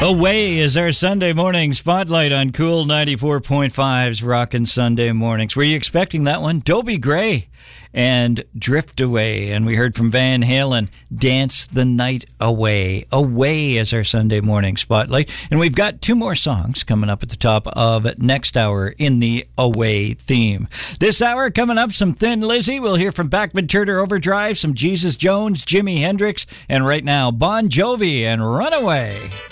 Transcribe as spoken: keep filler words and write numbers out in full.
Away is our Sunday morning spotlight on Cool ninety-four point five's Rockin' Sunday Mornings. Were you expecting that one? Dobie Gray and Drift Away. And we heard from Van Halen, Dance the Night Away. Away is our Sunday morning spotlight. And we've got two more songs coming up at the top of next hour in the Away theme. This hour coming up, some Thin Lizzy. We'll hear from Bachman Turner Overdrive, some Jesus Jones, Jimi Hendrix, and right now, Bon Jovi and Runaway.